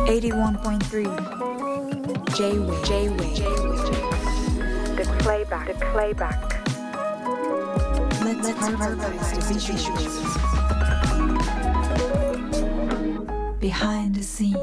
81.3 J-Wave The playback Let's harmonize the visuals Behind the scenes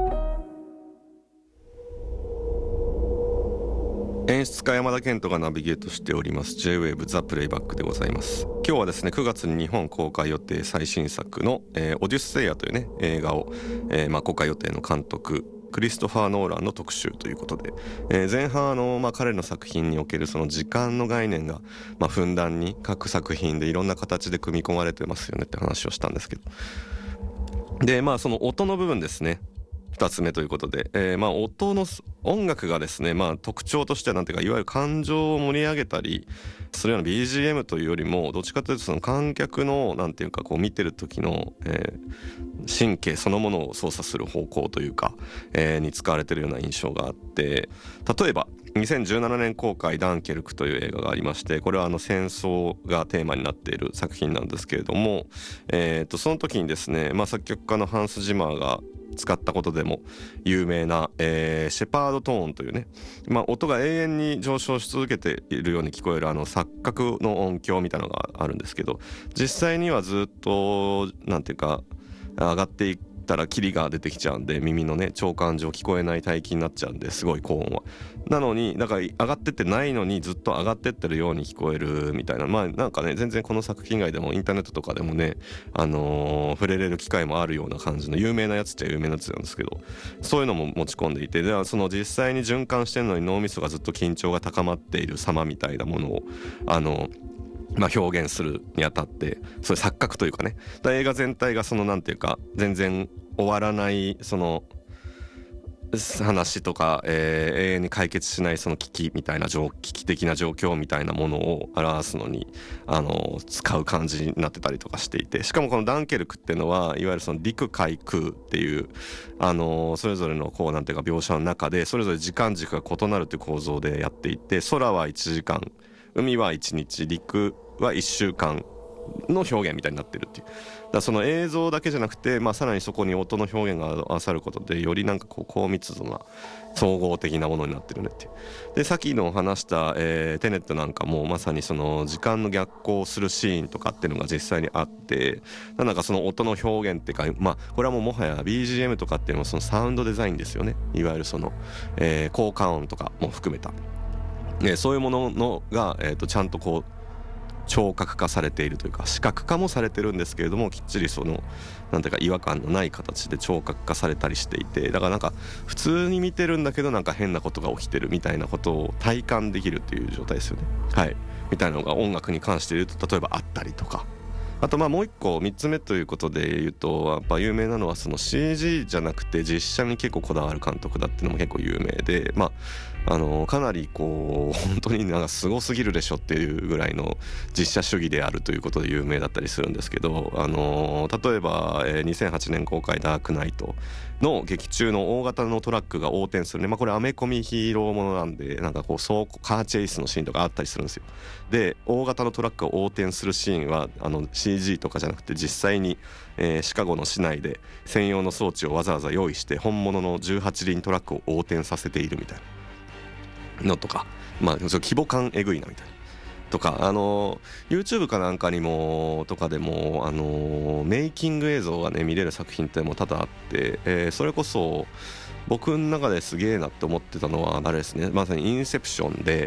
演出家山田健人がナビゲートしております J-Wave The Playback でございます。今日はですね9月に日本公開予定最新作の、オデュッセイアというね映画を、公開予定の監督クリストファー・ノーランの特集ということで、前半彼の作品におけるその時間の概念が、ふんだんに各作品でいろんな形で組み込まれてますよねって話をしたんですけど、でその音の部分ですね2つ目ということで、音の音楽がですね、特徴としてはなんていうかいわゆる感情を盛り上げたりするような BGM というよりもどっちかというとその観客のなんていうかこう見てる時の、神経そのものを操作する方向というか、に使われているような印象があって、例えば2017年公開ダンケルクという映画がありまして、これは戦争がテーマになっている作品なんですけれども、その時にですね、作曲家のハンス・ジマーが使ったことでも有名な、シェパードトーンというね、音が永遠に上昇し続けているように聞こえる錯覚の音響みたいなのがあるんですけど、実際にはずっとなんていうか上がっていったらキリが出てきちゃうんで耳のね聴感上聞こえない帯域になっちゃうんですごい高音はなのにだから上がってってないのにずっと上がってってるように聞こえるみたいな、なんかね全然この作品以外でもインターネットとかでもね触れれる機会もあるような感じの有名なやつっちゃ有名なやつなんですけど、そういうのも持ち込んでいて、ではその実際に循環してるのに脳みそがずっと緊張が高まっている様みたいなものを表現するにあたってそういう錯覚というかね、映画全体がそのなんていうか全然終わらないその話とか、永遠に解決しないその危機的な状況みたいなものを表すのに使う感じになってたりとかしていて、しかもこのダンケルクっていうのはいわゆるその陸海空っていうそれぞれのこうなんていうか描写の中でそれぞれ時間軸が異なるという構造でやっていて、空は1時間海は1日陸は1週間の表現みたいになってるっていう、だからその映像だけじゃなくて、さらにそこに音の表現が合わさることでよりなんかこう高密度な総合的なものになってるねっていう。でさっきの話した、テネットなんかもまさにその時間の逆行するシーンとかっていうのが実際にあって、なんかその音の表現っていうか、これはもはや BGM とかっていうのもそのサウンドデザインですよね、いわゆるその、効果音とかも含めた、そういうものが、ちゃんとこう聴覚化されているというか視覚化もされてるんですけれども、きっちりそのなんていうか違和感のない形で聴覚化されたりしていて、だからなんか普通に見てるんだけどなんか変なことが起きてるみたいなことを体感できるっていう状態ですよね。はい、みたいなのが音楽に関して言うと例えばあったりとか、あともう一個3つ目ということで言うとやっぱ有名なのはその CG じゃなくて実写に結構こだわる監督だっていうのも結構有名で、かなりこう本当になんかすごすぎるでしょっていうぐらいの実写主義であるということで有名だったりするんですけど、例えば、2008年公開ダークナイトの劇中の大型のトラックが横転するね、これアメコミヒーローものなんでなんかこうカーチェイスのシーンとかあったりするんですよ。で大型のトラックが横転するシーンはCG とかじゃなくて実際に、シカゴの市内で専用の装置をわざわざ用意して本物の18輪トラックを横転させているみたいなのとか、規模感えぐいなみたいなとか、YouTube かなんかにもとかでもメイキング映像がね見れる作品っても多々あって、それこそ僕の中ですげえなって思ってたのはあれですね、まさにインセプションで